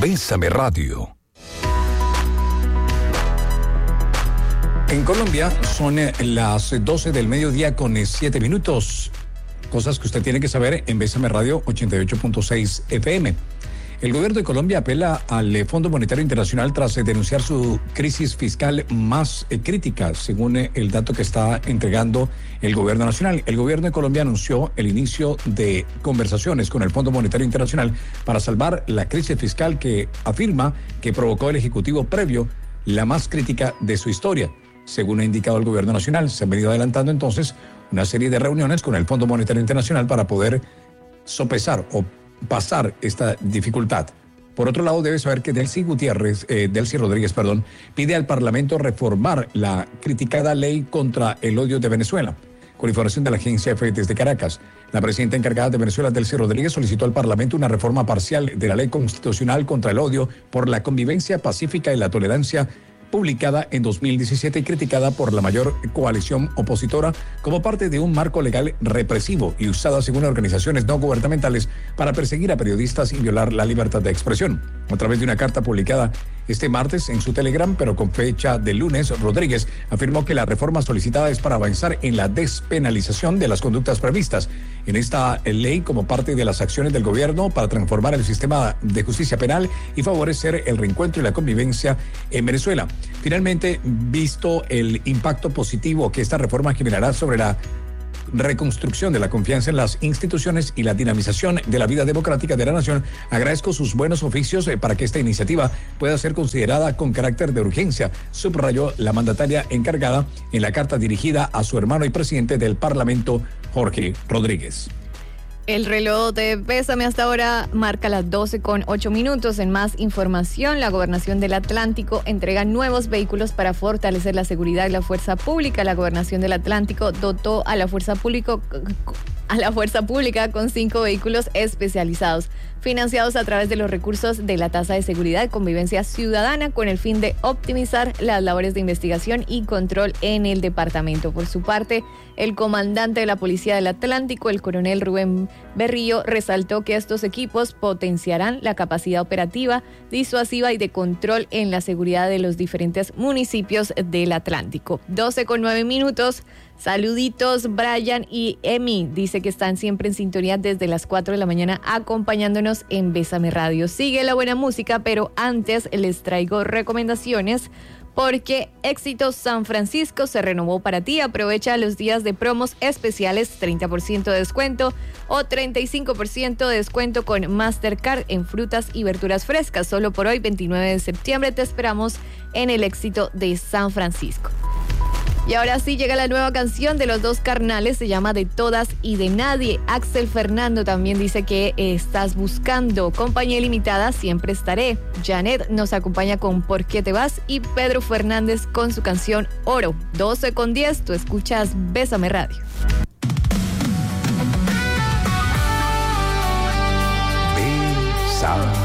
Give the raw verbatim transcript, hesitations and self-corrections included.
Bésame Radio. En Colombia son las doce del mediodía con siete minutos. Cosas que usted tiene que saber en Bésame Radio ochenta y ocho punto seis F M. El gobierno de Colombia apela al Fondo Monetario Internacional tras denunciar su crisis fiscal más crítica, según el dato que está entregando el gobierno nacional. El gobierno de Colombia anunció el inicio de conversaciones con el Fondo Monetario Internacional para salvar la crisis fiscal que afirma que provocó el Ejecutivo previo, la más crítica de su historia. Según ha indicado el gobierno nacional, se han venido adelantando entonces una serie de reuniones con el Fondo Monetario Internacional para poder sopesar o pasar esta dificultad. Por otro lado, debe saber que Delcy Gutiérrez, eh, Delcy Rodríguez, perdón, pide al Parlamento reformar la criticada ley contra el odio de Venezuela. Con información de la agencia F desde Caracas, la presidenta encargada de Venezuela, Delcy Rodríguez, solicitó al Parlamento una reforma parcial de la ley constitucional contra el odio por la convivencia pacífica y la tolerancia, publicada en dos mil diecisiete y criticada por la mayor coalición opositora como parte de un marco legal represivo y usada según organizaciones no gubernamentales para perseguir a periodistas y violar la libertad de expresión. A través de una carta publicada este martes en su Telegram, pero con fecha de lunes, Rodríguez afirmó que la reforma solicitada es para avanzar en la despenalización de las conductas previstas en esta ley como parte de las acciones del gobierno para transformar el sistema de justicia penal y favorecer el reencuentro y la convivencia en Venezuela. Finalmente, visto el impacto positivo que esta reforma generará sobre la reconstrucción de la confianza en las instituciones y la dinamización de la vida democrática de la nación, agradezco sus buenos oficios para que esta iniciativa pueda ser considerada con carácter de urgencia, subrayó la mandataria encargada en la carta dirigida a su hermano y presidente del Parlamento, Jorge Rodríguez. El reloj de Bésame hasta ahora marca las doce con ocho minutos. En más información, la Gobernación del Atlántico entrega nuevos vehículos para fortalecer la seguridad y la fuerza pública. La Gobernación del Atlántico dotó a la fuerza pública a la fuerza pública con cinco vehículos especializados, financiados a través de los recursos de la Tasa de Seguridad y Convivencia Ciudadana, con el fin de optimizar las labores de investigación y control en el departamento. Por su parte, el comandante de la Policía del Atlántico, el coronel Rubén Berrío, resaltó que estos equipos potenciarán la capacidad operativa, disuasiva y de control en la seguridad de los diferentes municipios del Atlántico. doce con nueve minutos. Saluditos, Brian y Emi. Dice que están siempre en sintonía desde las cuatro de la mañana acompañándonos en Bésame Radio. Sigue la buena música, pero antes les traigo recomendaciones porque Éxitos San Francisco se renovó para ti. Aprovecha los días de promos especiales, treinta por ciento de descuento o treinta y cinco por ciento de descuento con Mastercard en frutas y verduras frescas. Solo por hoy, veintinueve de septiembre, te esperamos en el Éxito de San Francisco. Y ahora sí llega la nueva canción de los dos carnales, se llama De Todas y de Nadie. Axel Fernando también dice que eh, estás buscando compañía ilimitada, siempre estaré. Janet nos acompaña con ¿Por qué te vas? Y Pedro Fernández con su canción Oro. doce con diez, tú escuchas Bésame Radio. Bésame.